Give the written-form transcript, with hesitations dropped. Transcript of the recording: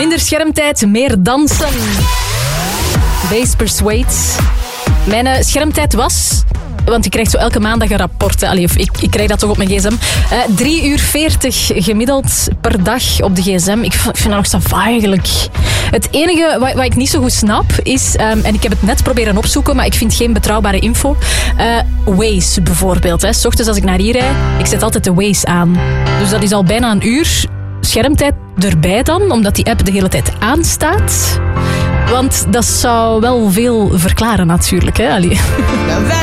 Minder schermtijd, meer dansen. Base Persuade. Mijn schermtijd was... Want je krijgt zo elke maandag een rapport. Of ik krijg dat toch op mijn gsm. 3 uur 40 gemiddeld per dag op de gsm. Ik vind dat nog zo eigenlijk. Het enige wat ik niet zo goed snap is... en ik heb het net proberen opzoeken, maar ik vind geen betrouwbare info. Waze bijvoorbeeld. 's Ochtends als ik naar hier rijd, ik zet altijd de Waze aan. Dus dat is al bijna een uur schermtijd erbij dan, omdat die app de hele tijd aanstaat. Want dat zou wel veel verklaren natuurlijk. Hè?